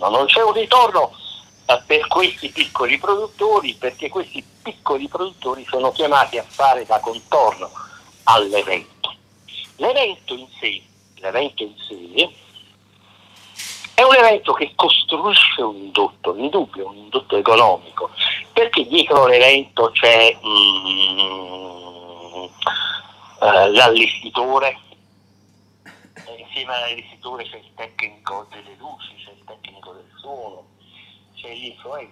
ritorno. Non c'è un ritorno per questi piccoli produttori, perché questi piccoli produttori sono chiamati a fare da contorno all'evento. L'evento in sé è un evento che costruisce un indotto economico, perché dietro l'evento c'è l'allestitore, insieme all'allestitore c'è il tecnico delle luci, c'è il tecnico del suono, c'è l'influencer.